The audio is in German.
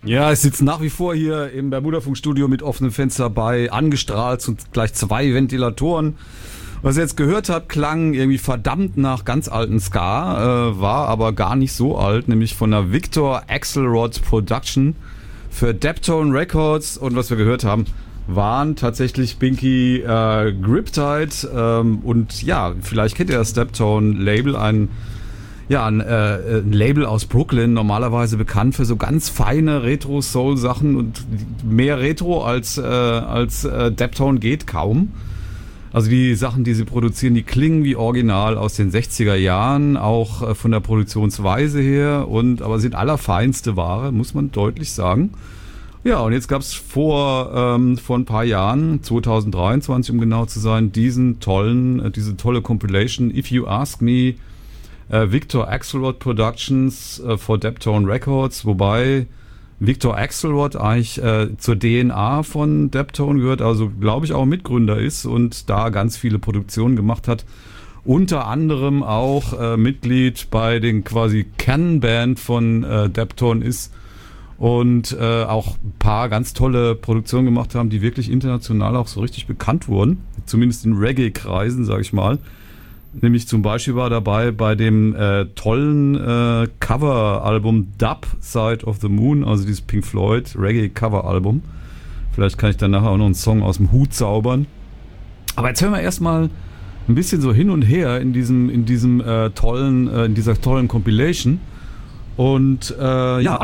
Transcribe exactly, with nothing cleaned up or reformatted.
Ja, ich sitze nach wie vor hier im Bermuda-Funkstudio mit offenem Fenster bei, angestrahlt und gleich zwei Ventilatoren. Was ihr jetzt gehört habt, klang irgendwie verdammt nach ganz alten Ska, äh, war aber gar nicht so alt, nämlich von der Victor Axelrod Production für Deptone Records. Und was wir gehört haben, waren tatsächlich Binky äh, Griptide. Ähm, und ja, vielleicht kennt ihr das Deptone-Label, ein Ja, ein, äh, ein Label aus Brooklyn, normalerweise bekannt für so ganz feine Retro-Soul-Sachen und mehr Retro als, äh, als äh, Deptone geht kaum. Also die Sachen, die sie produzieren, die klingen wie original aus den sechziger Jahren, auch äh, von der Produktionsweise her, und aber sind allerfeinste Ware, muss man deutlich sagen. Ja, und jetzt gab's vor, ähm, vor ein paar Jahren, zwanzig dreiundzwanzig um genau zu sein, diesen tollen, äh, diese tolle Compilation, If You Ask Me, Uh, Victor Axelrod Productions uh, for Deptone Records, wobei Victor Axelrod eigentlich uh, zur D N A von Deptone gehört, also glaube ich auch Mitgründer ist und da ganz viele Produktionen gemacht hat. Unter anderem auch uh, Mitglied bei den quasi Kernband von uh, Deptone ist und uh, auch ein paar ganz tolle Produktionen gemacht haben, die wirklich international auch so richtig bekannt wurden, zumindest in Reggae-Kreisen, sage ich mal. Nämlich zum Beispiel war dabei bei dem äh, tollen äh, Cover-Album Dub Side of the Moon, also dieses Pink Floyd Reggae-Cover-Album. Vielleicht kann ich dann nachher auch noch einen Song aus dem Hut zaubern. Aber jetzt hören wir erstmal ein bisschen so hin und her in diesem, in diesem äh, tollen, äh, in dieser tollen Compilation. Und äh, ja,